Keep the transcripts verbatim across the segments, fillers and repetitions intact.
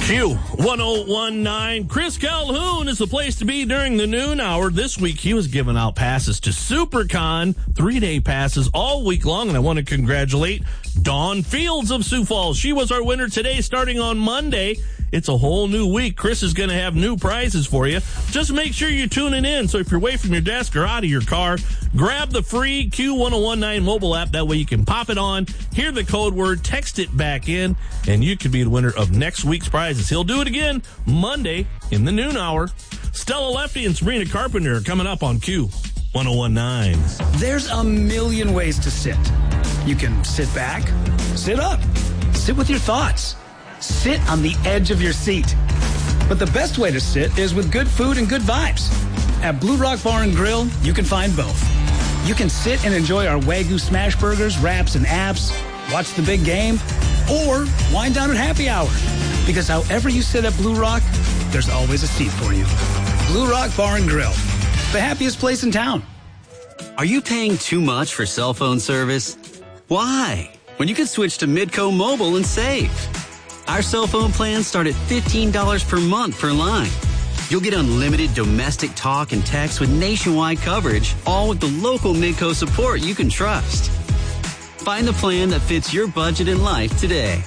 Q one oh one nine. Chris Calhoun is the place to be during the noon hour. This week, he was giving out passes to SuperCon, three-day passes all week long, and I want to congratulate Dawn Fields of Sioux Falls. She was our winner today, starting on Monday. It's a whole new week. Chris is going to have new prizes for you. Just make sure you're tuning in. So if you're away from your desk or out of your car, grab the free Q one oh one nine mobile app. That way you can pop it on, hear the code word, text it back in, and you could be the winner of next week's prizes. He'll do it again Monday in the noon hour. Stella Lefty and Sabrina Carpenter are coming up on Q one oh one nine. There's a million ways to sit. You can sit back, sit up, sit with your thoughts. Sit on the edge of your seat. But the best way to sit is with good food and good vibes. At Blue Rock Bar and Grill, you can find both. You can sit and enjoy our Wagyu smash burgers, wraps, and apps, watch the big game, or wind down at happy hour. Because however you sit at Blue Rock, there's always a seat for you. Blue Rock Bar and Grill, the happiest place in town. Are you paying too much for cell phone service? Why? When you can switch to Midco Mobile and save. Our cell phone plans start at fifteen dollars per month per line. You'll get unlimited domestic talk and text with nationwide coverage, all with the local Midco support you can trust. Find the plan that fits your budget and life today.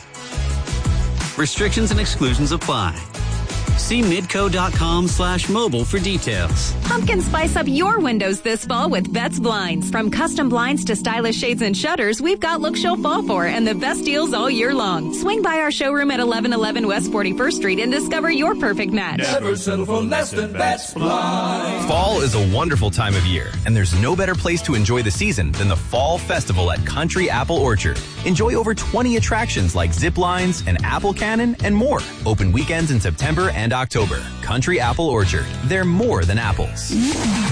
Restrictions and exclusions apply. See midco.com slash mobile for details. Pumpkin spice up your windows this fall with Betts Blinds. From custom blinds to stylish shades and shutters, we've got look she'll fall for and the best deals all year long. Swing by our showroom at eleven eleven West forty-first Street and discover your perfect match. Never settle for less than Betts Blinds. Fall is a wonderful time of year, and there's no better place to enjoy the season than the Fall Festival at Country Apple Orchard. Enjoy over twenty attractions like zip lines, an apple cannon, and more. Open weekends in September and October. Country Apple Orchard. They're more than apples.